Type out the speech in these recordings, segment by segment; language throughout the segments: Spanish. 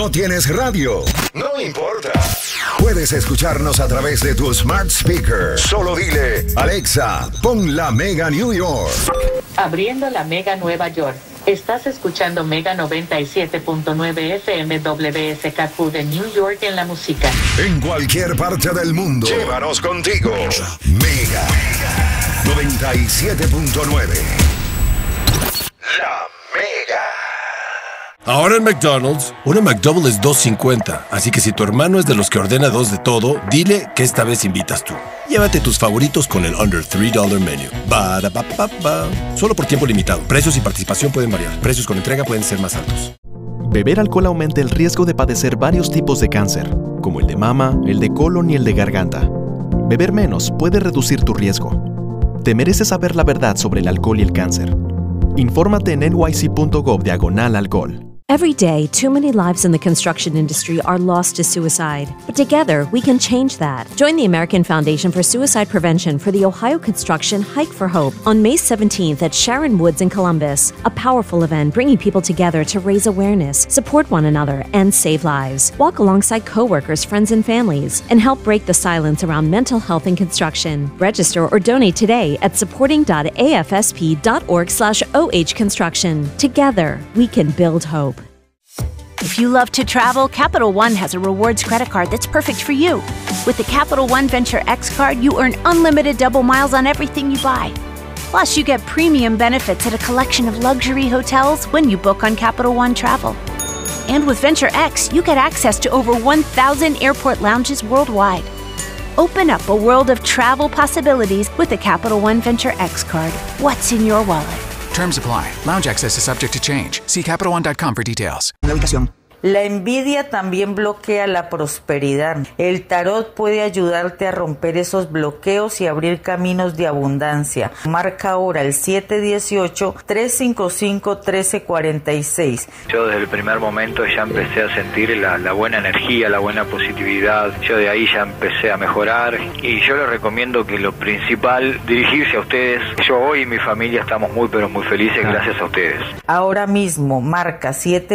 ¿No tienes radio? No importa. Puedes escucharnos a través de tu smart speaker. Solo dile, Alexa, pon la Mega New York. Abriendo la Mega Nueva York. Estás escuchando Mega 97.9 FM WSKQ de New York en la música. En cualquier parte del mundo. Llévanos contigo. Mega 97.9. La Mega. Ahora en McDonald's, una McDouble es $2.50, así que si tu hermano es de los que ordena 2 de todo, dile que esta vez invitas tú. Llévate tus favoritos con el Under $3 Menu. Ba-da-ba-ba-ba. Solo por tiempo limitado. Precios y participación pueden variar. Precios con entrega pueden ser más altos. Beber alcohol aumenta el riesgo de padecer varios tipos de cáncer, como el de mama, el de colon y el de garganta. Beber menos puede reducir tu riesgo. Te mereces saber la verdad sobre el alcohol y el cáncer. Infórmate en nyc.gov/alcohol. Every day, too many lives in the construction industry are lost to suicide. But together, we can change that. Join the American Foundation for Suicide Prevention for the Ohio Construction Hike for Hope on May 17th at Sharon Woods in Columbus. A powerful event bringing people together to raise awareness, support one another, and save lives. Walk alongside coworkers, friends, and families, and help break the silence around mental health in construction. Register or donate today at supporting.afsp.org/OH Construction. Together, we can build hope. If you love to travel, Capital One has a rewards credit card that's perfect for you. With the Capital One Venture X card, you earn unlimited double miles on everything you buy. Plus, you get premium benefits at a collection of luxury hotels when you book on Capital One Travel. And with Venture X, you get access to over 1,000 airport lounges worldwide. Open up a world of travel possibilities with the Capital One Venture X card. What's in your wallet? Terms apply. Lounge access is subject to change. See CapitalOne.com for details. La envidia también bloquea la prosperidad. El tarot puede ayudarte a romper esos bloqueos y abrir caminos de abundancia. Marca ahora el 718-355-1346. Yo desde el primer momento ya empecé a sentir la buena energía, la buena positividad. Yo de ahí ya empecé a mejorar y yo les recomiendo que lo principal, dirigirse a ustedes. Yo hoy y mi familia estamos muy pero muy felices gracias a ustedes. Ahora mismo marca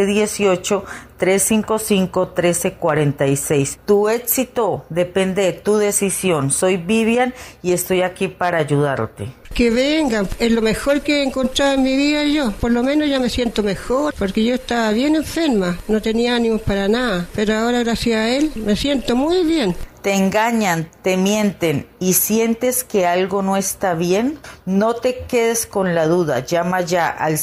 718-355-1346. Tu éxito depende de tu decisión. Soy Vivian y estoy aquí para ayudarte. Que vengan, es lo mejor que he encontrado en mi vida yo. Por lo menos ya me siento mejor, porque yo estaba bien enferma, no tenía ánimos para nada. Pero ahora, gracias a él, me siento muy bien. Te engañan, te mienten y sientes que algo no está bien, no te quedes con la duda. Llama ya al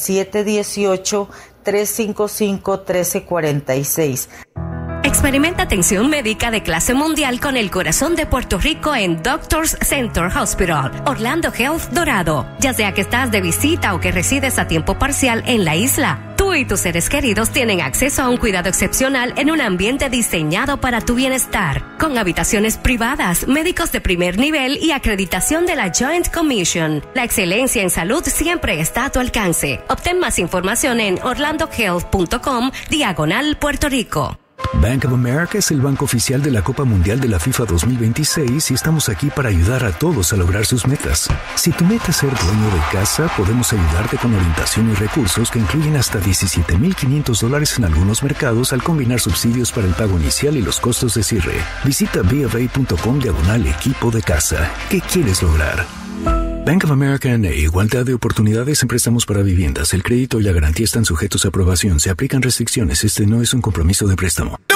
718-355-1346. Experimenta atención médica de clase mundial con el corazón de Puerto Rico en Doctors Center Hospital, Orlando Health Dorado. Ya sea que estás de visita o que resides a tiempo parcial en la isla, tú y tus seres queridos tienen acceso a un cuidado excepcional en un ambiente diseñado para tu bienestar, con habitaciones privadas, médicos de primer nivel y acreditación de la Joint Commission. La excelencia en salud siempre está a tu alcance. Obtén más información en orlandohealth.com/Puerto Rico. Bank of America es el banco oficial de la Copa Mundial de la FIFA 2026 y estamos aquí para ayudar a todos a lograr sus metas. Si tu meta es ser dueño de casa, podemos ayudarte con orientación y recursos que incluyen hasta $17,500 en algunos mercados al combinar subsidios para el pago inicial y los costos de cierre. Visita bofa.com/equipo de casa. ¿Qué quieres lograr? Bank of America N.A. Igualdad de oportunidades en préstamos para viviendas. El crédito y la garantía están sujetos a aprobación. Se aplican restricciones. Este no es un compromiso de préstamo.